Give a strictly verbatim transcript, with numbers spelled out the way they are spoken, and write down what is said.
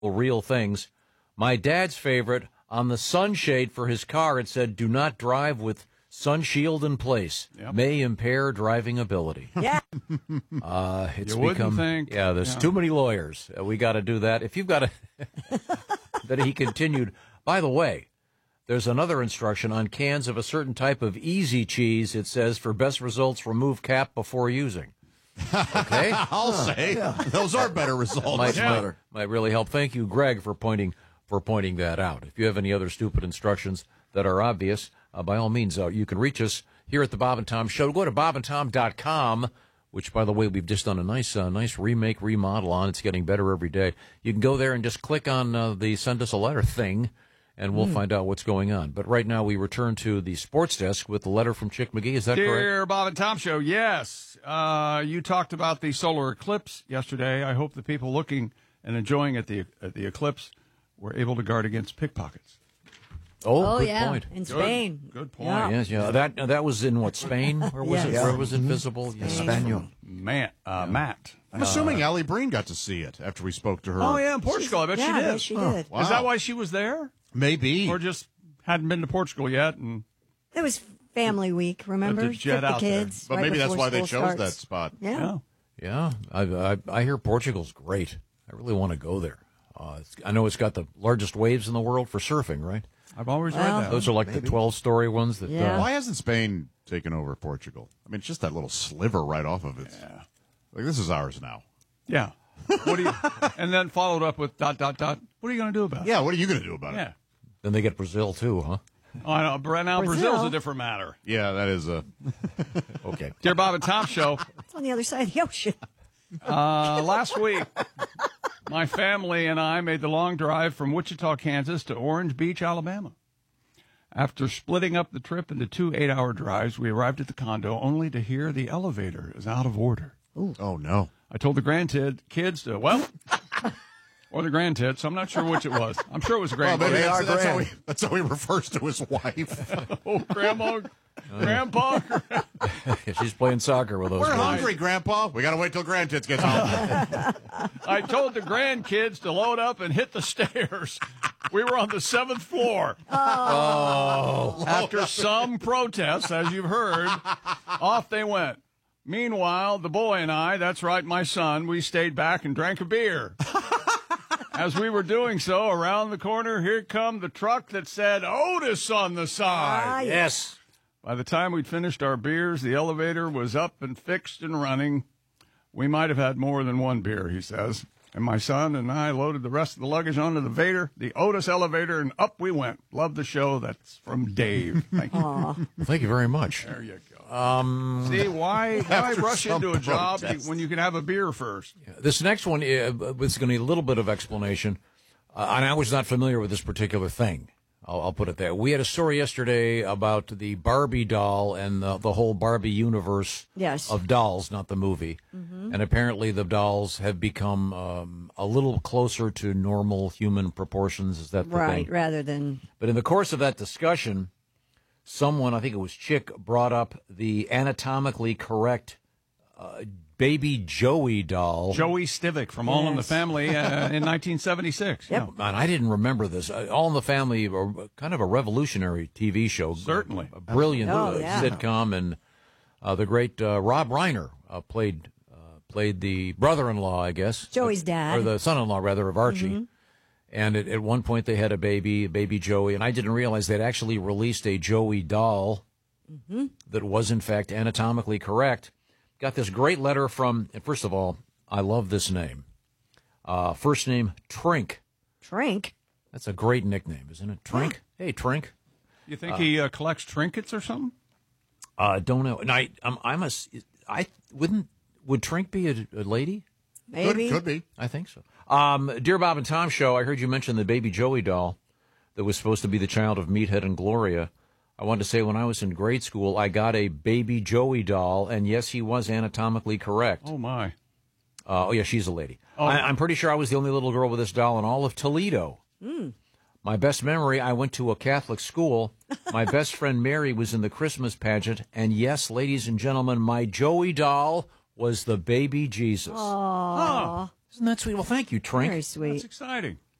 real things. My dad's favorite, on the sunshade for his car, it said, "Do not drive with sun shield in place. Yep. May impair driving ability." Yeah. Uh, it's you become, think. Yeah, there's yeah. too many lawyers. Uh, we got to do that. If you've got a, that he continued. By the way, there's another instruction on cans of a certain type of easy cheese. It says, for best results, remove cap before using. Okay? I'll huh. say. Yeah. Those are better results. Might, yeah. might, might really help. Thank you, Greg, for pointing for pointing that out. If you have any other stupid instructions that are obvious, uh, by all means, uh, you can reach us here at the Bob and Tom Show. Go to bob and tom dot com, which, by the way, we've just done a nice uh, nice remake, remodel on. It's getting better every day. You can go there and just click on uh, the send us a letter thing, and we'll mm. find out what's going on. But right now, we return to the sports desk with the letter from Chick McGee. Is that Dear correct? Dear Bob and Tom Show, yes. Uh, you talked about the solar eclipse yesterday. I hope the people looking and enjoying at the at the eclipse were able to guard against pickpockets. Oh, oh good yeah, point. in Spain. Good, good point. Yeah. Yes, yeah. That that was in what, Spain? Where was yes. it? Yeah. Where was it visible? Spain. Spaniel. Man, uh, yeah. Matt. I'm assuming uh, Ellie Breen got to see it after we spoke to her. Oh yeah, in Portugal. I bet yeah, she did. I bet she did. Oh, wow. Is that why she was there? Maybe. Or just hadn't been to Portugal yet? And it was family week, remember? To jet Took the out kids. But right maybe that's why they school chose starts. that spot. Yeah. Yeah. Yeah, I, I, I hear Portugal's great. I really want to go there. Uh, it's, I know it's got the largest waves in the world for surfing, right? I've always well, read that. Those are like maybe. the twelve-story ones. That. Yeah. Uh, Why hasn't Spain taken over Portugal? I mean, it's just that little sliver right off of it. Yeah. Like, this is ours now. Yeah. What do you? And then followed up with dot dot dot. What are you going to do about it? Yeah, what are you going to do about Yeah. it? Then they get Brazil too, huh? Oh, I know. But now Brazil. Brazil's a different matter. Yeah, that is a... Okay. Dear Bob and Tom Show. It's on the other side of the ocean. Uh, last week, my family and I made the long drive from Wichita, Kansas to Orange Beach, Alabama. After splitting up the trip into two eight-hour drives, we arrived at the condo only to hear the elevator is out of order. Ooh. Oh, no. I told the grandkid kids to, well, or the grandkids. I'm not sure which it was. I'm sure it was the Well, grandkid. maybe that's, that's, how he, that's how he refers to his wife. Oh, Grandma, Grandpa. She's playing soccer with those We're guys. hungry, Grandpa. We got to wait till grandkids get home. I told the grandkids to load up and hit the stairs. We were on the seventh floor. Oh. After some protests, as you've heard, off they went. Meanwhile, the boy and I, that's right, my son, we stayed back and drank a beer. As we were doing so, around the corner, here come the truck that said Otis on the side. Ah, Yes. By the time we'd finished our beers, the elevator was up and fixed and running. We might have had more than one beer, he says. And my son and I loaded the rest of the luggage onto the Vader, the Otis elevator, and up we went. Love the show. That's from Dave. Thank you. Well, thank you very much. There you go. Um, See, why, why After rush some into a job protest. when you can have a beer first? This next one uh, is going to need a little bit of explanation. Uh, and I was not familiar with this particular thing. I'll, I'll put it there. We had a story yesterday about the Barbie doll and the, the whole Barbie universe Yes. of dolls, not the movie. Mm-hmm. And apparently the dolls have become um, a little closer to normal human proportions. Is that the Right, thing? rather than... But in the course of that discussion, someone, I think it was Chick, brought up the anatomically correct uh, baby Joey doll. Joey Stivic from All in the Yes. Family uh, in nineteen seventy-six. Yep. Yeah. Man, I didn't remember this. Uh, All in the Family, uh, kind of a revolutionary T V show. Certainly. A, a brilliant Oh, uh, yeah. sitcom. And uh, the great uh, Rob Reiner uh, played uh, played the brother-in-law, I guess. Joey's Uh, dad. Or the son-in-law, rather, of Archie. Mm-hmm. And at, at one point they had a baby, a baby Joey. And I didn't realize they'd actually released a Joey doll Mm-hmm. that was, in fact, anatomically correct. Got this great letter from, and first of all, I love this name. Uh, first name, Trink. Trink? That's a great nickname, isn't it? Trink? Hey, Trink. You think he uh, collects trinkets or something? Uh, don't know. And I, I'm, I'm a, I wouldn't, would Trink be a, a lady? Maybe. Could, could be. I think so. Um, Dear Bob and Tom Show, I heard you mention the baby Joey doll that was supposed to be the child of Meathead and Gloria. I wanted to say when I was in grade school, I got a baby Joey doll, and yes, he was anatomically correct. Oh, my. Uh, oh, yeah, she's a lady. Oh. I, I'm pretty sure I was the only little girl with this doll in all of Toledo. Mm. My best memory, I went to a Catholic school. My best friend Mary was in the Christmas pageant. And yes, ladies and gentlemen, my Joey doll was the baby Jesus. Aww. Huh. Isn't that sweet? Well, thank you, Trink. Very sweet. That's exciting.